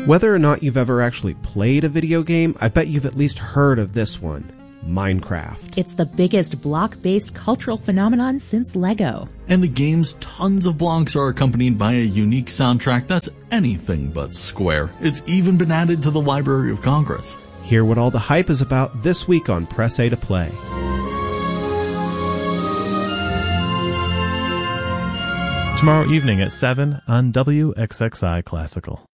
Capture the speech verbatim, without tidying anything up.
Whether or not you've ever actually played a video game, I bet you've at least heard of this one. Minecraft. It's the biggest block-based cultural phenomenon since Lego. And the game's tons of blocks are accompanied by a unique soundtrack that's anything but square. It's even been added to the Library of Congress. Hear what all the hype is about this week on Press A to Play. Tomorrow evening at seven on W X X I Classical.